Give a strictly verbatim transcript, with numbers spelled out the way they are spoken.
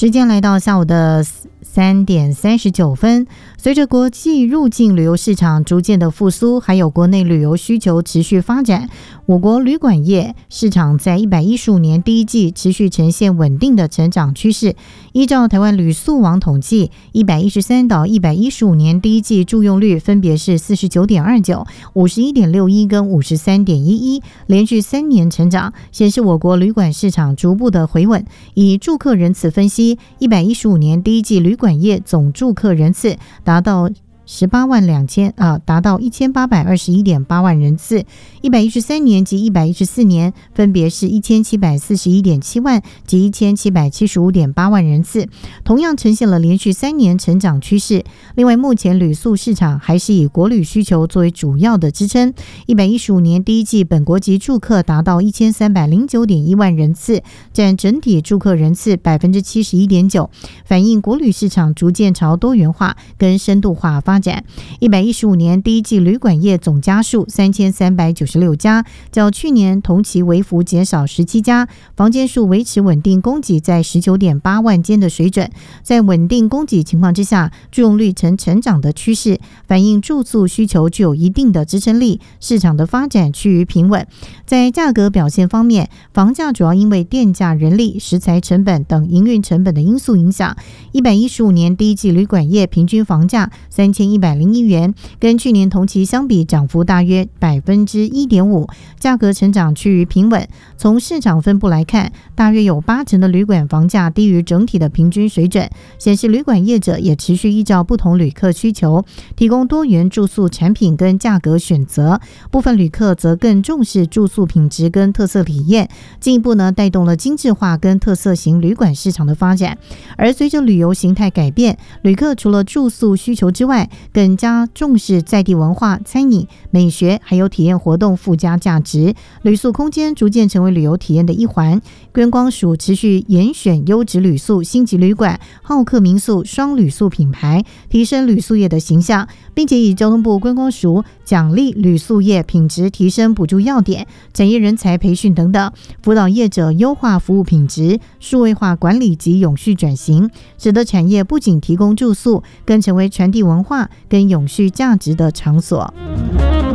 时间来到下午的三点三十九分，随着国际入境旅游市场逐渐的复苏，还有国内旅游需求持续发展，我国旅馆业市场在一百一十五年第一季持续呈现稳定的成长趋势。依照台湾旅宿网统计，一百一十三到一百一十五年第一季住用率分别是 四十九点二九、五十一点六一跟 五十三点一一，连续三年成长，显示我国旅馆市场逐步的回稳。以住客人次分析，一百一十五年第一季旅馆业总住客人次达到十八万两千啊，达到一千八百二十一点八万人次。一百一十三年及一百一十四年分别是一千七百四十一点七万及一千七百七十五点八万人次，同样呈现了连续三年成长趋势。另外，目前旅宿市场还是以国旅需求作为主要的支撑。一百一十五年第一季本国籍住客达到一千三百零九点一万人次，占整体住客人次百分之七十一点九，反映国旅市场逐渐朝多元化跟深度化发展。一百一十五年第一季旅馆业总家数三千三百九十六家，较去年同期微幅减少十七家，房间数维持稳定供给在 十九点八万间的水准。在稳定供给情况之下，住用率呈成长的趋势，反映住宿需求具有一定的支撑力，市场的发展趋于平稳。在价格表现方面，房价主要因为电价、人力、食材成本等营运成本的因素影响。一百一十五年第一季旅馆业平均房价三千一百零一元，跟去年同期相比涨幅大约 百分之一点五， 价格成长趋于平稳。从市场分布来看，大约有八成的旅馆房价低于整体的平均水准，显示旅馆业者也持续依照不同旅客需求，提供多元住宿产品跟价格选择。部分旅客则更重视住宿品质跟特色体验，进一步呢带动了精致化跟特色型旅馆市场的发展。而随着旅游形态改变，旅客除了住宿需求之外，更加重视在地文化、餐饮、美学还有体验活动附加价值，旅宿空间逐渐成为旅游体验的一环。观光署持续严选优质旅宿、星级旅馆、好客民宿、双旅宿品牌，提升旅宿业的形象，并且以交通部观光署奖励旅宿业品质提升补助要点、产业人才培训等等，辅导业者优化服务品质、数位化管理及永续转型，使得产业不仅提供住宿，更成为传递文化跟永续价值的场所。